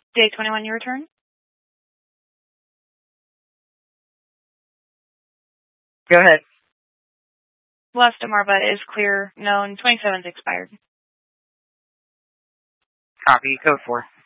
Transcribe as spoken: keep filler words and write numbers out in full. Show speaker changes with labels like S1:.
S1: Day twenty-one, you return?
S2: Go ahead.
S1: Lost Marva is clear. Known. twenty-seven's expired.
S2: Copy. Code four.